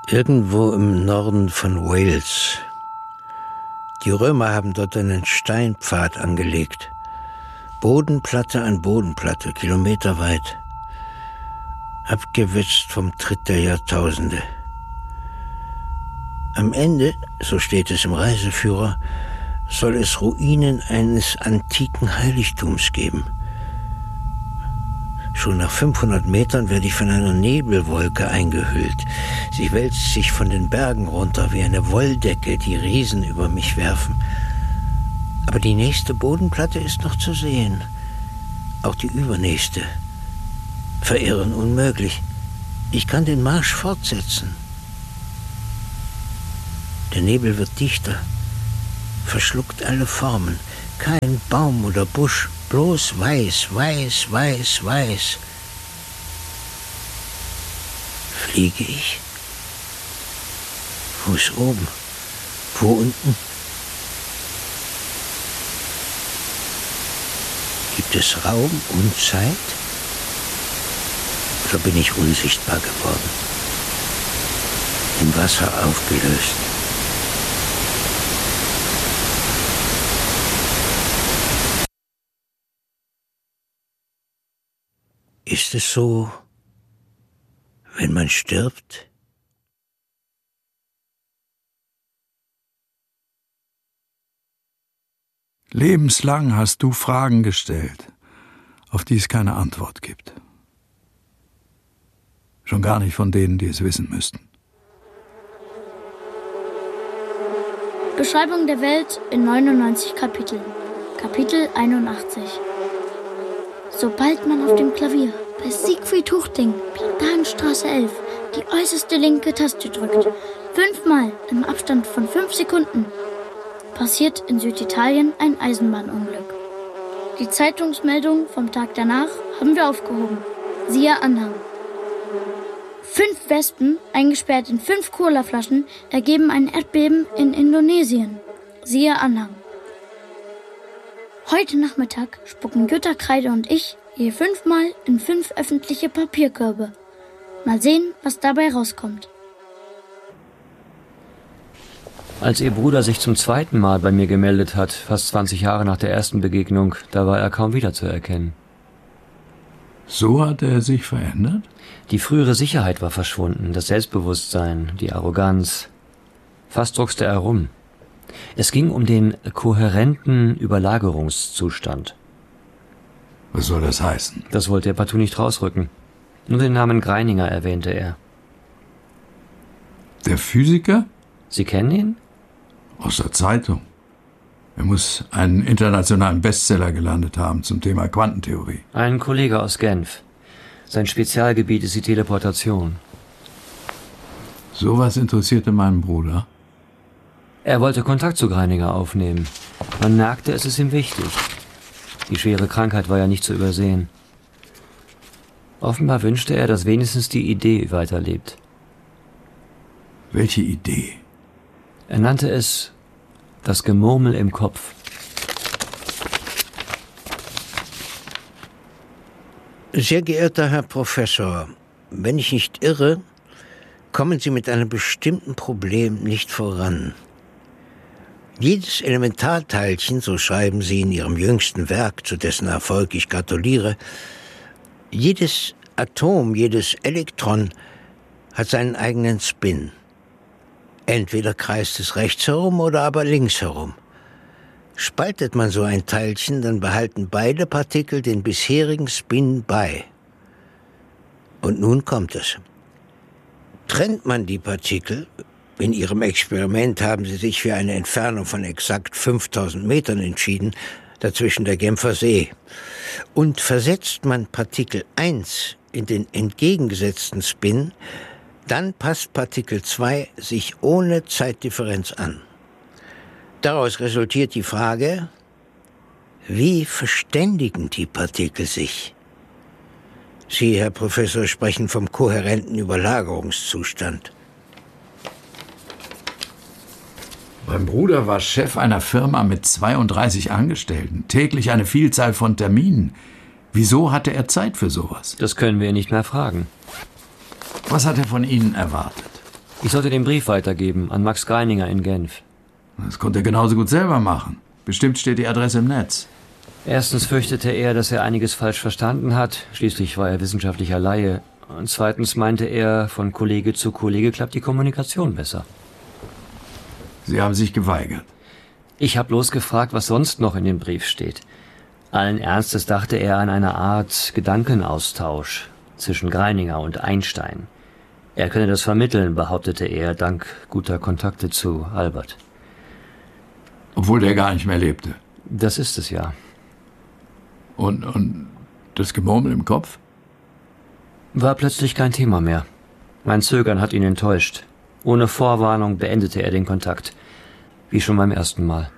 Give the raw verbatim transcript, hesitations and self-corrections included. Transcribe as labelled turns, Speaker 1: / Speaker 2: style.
Speaker 1: Irgendwo im Norden von Wales. Die Römer haben dort einen Steinpfad angelegt. Bodenplatte an Bodenplatte, kilometerweit. Abgewetzt vom Tritt der Jahrtausende. Am Ende, so steht es im Reiseführer, soll es Ruinen eines antiken Heiligtums geben. Schon nach fünfhundert Metern werde ich von einer Nebelwolke eingehüllt. Sie wälzt sich von den Bergen runter wie eine Wolldecke, die Riesen über mich werfen. Aber die nächste Bodenplatte ist noch zu sehen. Auch die übernächste. Verirren unmöglich. Ich kann den Marsch fortsetzen. Der Nebel wird dichter, verschluckt alle Formen. Kein Baum oder Busch, bloß weiß, weiß, weiß, weiß. Fliege ich? Wo ist oben? Wo unten? Gibt es Raum und Zeit? Oder bin ich unsichtbar geworden? Im Wasser aufgelöst? Ist es so, wenn man stirbt?
Speaker 2: Lebenslang hast du Fragen gestellt, auf die es keine Antwort gibt. Schon gar nicht von denen, die es wissen müssten.
Speaker 3: Beschreibung der Welt in neunundneunzig Kapiteln. Kapitel einundachtzig. Sobald man auf dem Klavier bei Siegfried Huchting, Platanenstraße elf, die äußerste linke Taste drückt, fünfmal im Abstand von fünf Sekunden, passiert in Süditalien ein Eisenbahnunglück. Die Zeitungsmeldung vom Tag danach haben wir aufgehoben. Siehe Anhang. Fünf Wespen, eingesperrt in fünf Colaflaschen, ergeben ein Erdbeben in Indonesien. Siehe Anhang. Heute Nachmittag spucken Jutta Kreide und ich je fünfmal in fünf öffentliche Papierkörbe. Mal sehen, was dabei rauskommt.
Speaker 4: Als ihr Bruder sich zum zweiten Mal bei mir gemeldet hat, fast zwanzig Jahre nach der ersten Begegnung, da war er kaum wiederzuerkennen.
Speaker 2: So hat er sich verändert?
Speaker 4: Die frühere Sicherheit war verschwunden, das Selbstbewusstsein, die Arroganz. Fast druckste er rum. Es ging um den kohärenten Überlagerungszustand.
Speaker 2: Was soll das heißen?
Speaker 4: Das wollte er partout nicht rausrücken. Nur den Namen Greininger erwähnte er.
Speaker 2: Der Physiker?
Speaker 4: Sie kennen ihn?
Speaker 2: Aus der Zeitung. Er muss einen internationalen Bestseller gelandet haben zum Thema Quantentheorie.
Speaker 4: Ein Kollege aus Genf. Sein Spezialgebiet ist die Teleportation.
Speaker 2: Sowas interessierte meinen Bruder.
Speaker 4: Er wollte Kontakt zu Greininger aufnehmen. Man merkte, es ist ihm wichtig. Die schwere Krankheit war ja nicht zu übersehen. Offenbar wünschte er, dass wenigstens die Idee weiterlebt.
Speaker 2: Welche Idee?
Speaker 4: Er nannte es das Gemurmel im Kopf.
Speaker 1: Sehr geehrter Herr Professor, wenn ich nicht irre, kommen Sie mit einem bestimmten Problem nicht voran. Jedes Elementarteilchen, so schreiben Sie in Ihrem jüngsten Werk, zu dessen Erfolg ich gratuliere, jedes Atom, jedes Elektron hat seinen eigenen Spin. Entweder kreist es rechts herum oder aber links herum. Spaltet man so ein Teilchen, dann behalten beide Partikel den bisherigen Spin bei. Und nun kommt es. Trennt man die Partikel, in Ihrem Experiment haben Sie sich für eine Entfernung von exakt fünftausend Metern entschieden, dazwischen der Genfer See, und versetzt man Partikel eins in den entgegengesetzten Spin, dann passt Partikel zwei sich ohne Zeitdifferenz an. Daraus resultiert die Frage, wie verständigen die Partikel sich? Sie, Herr Professor, sprechen vom kohärenten Überlagerungszustand.
Speaker 2: Mein Bruder war Chef einer Firma mit zweiunddreißig Angestellten, täglich eine Vielzahl von Terminen. Wieso hatte er Zeit für sowas?
Speaker 4: Das können wir nicht mehr fragen.
Speaker 2: Was hat er von Ihnen erwartet?
Speaker 4: Ich sollte den Brief weitergeben an Max Greininger in Genf.
Speaker 2: Das konnte er genauso gut selber machen. Bestimmt steht die Adresse im Netz.
Speaker 4: Erstens fürchtete er, dass er einiges falsch verstanden hat. Schließlich war er wissenschaftlicher Laie. Und zweitens meinte er, von Kollege zu Kollege klappt die Kommunikation besser.
Speaker 2: Sie haben sich geweigert.
Speaker 4: Ich habe bloß gefragt, was sonst noch in dem Brief steht. Allen Ernstes dachte er an eine Art Gedankenaustausch zwischen Greininger und Einstein. Er könne das vermitteln, behauptete er, dank guter Kontakte zu Albert.
Speaker 2: Obwohl der gar nicht mehr lebte.
Speaker 4: Das ist es ja.
Speaker 2: Und, und das Gemurmel im Kopf?
Speaker 4: War plötzlich kein Thema mehr. Mein Zögern hat ihn enttäuscht. Ohne Vorwarnung beendete er den Kontakt. Wie schon beim ersten Mal.